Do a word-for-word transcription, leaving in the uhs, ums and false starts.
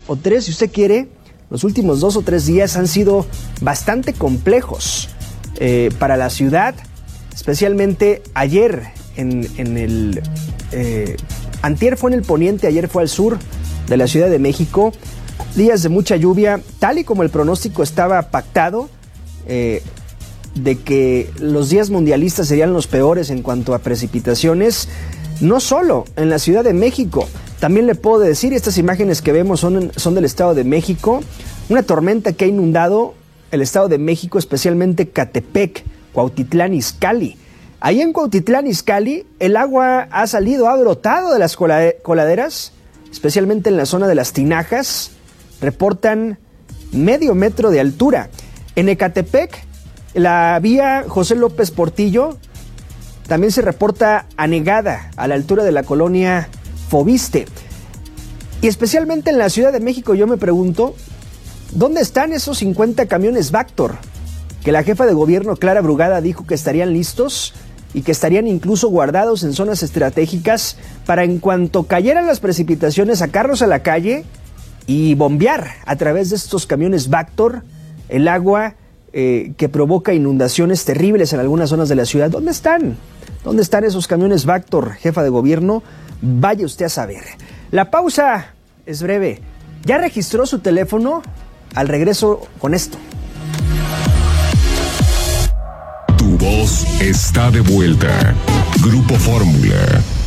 o tres, si usted quiere, los últimos dos o tres días han sido bastante complejos eh, para la ciudad, especialmente ayer en, en el... Eh, antier fue en el poniente, ayer fue al sur de la Ciudad de México. Días de mucha lluvia, tal y como el pronóstico estaba pactado, eh, de que los días mundialistas serían los peores en cuanto a precipitaciones, no solo en la Ciudad de México. También le puedo decir, estas imágenes que vemos son, son del Estado de México, una tormenta que ha inundado el Estado de México, especialmente Catepec, Cuautitlán Izcalli. Ahí en Cuautitlán Izcalli el agua ha salido, ha brotado de las coladeras, especialmente en la zona de las tinajas, reportan medio metro de altura. En Ecatepec, la vía José López Portillo también se reporta anegada a la altura de la colonia Fobiste. Y especialmente en la Ciudad de México yo me pregunto, ¿dónde están esos cincuenta camiones Vactor? Que la jefa de gobierno Clara Brugada dijo que estarían listos y que estarían incluso guardados en zonas estratégicas para en cuanto cayeran las precipitaciones sacarlos a la calle y bombear a través de estos camiones Vactor el agua eh, que provoca inundaciones terribles en algunas zonas de la ciudad. ¿Dónde están? ¿Dónde están esos camiones Vactor, jefa de gobierno? Vaya usted a saber. La pausa es breve. ¿Ya registró su teléfono? Al regreso con esto. Tu voz está de vuelta. Grupo Fórmula.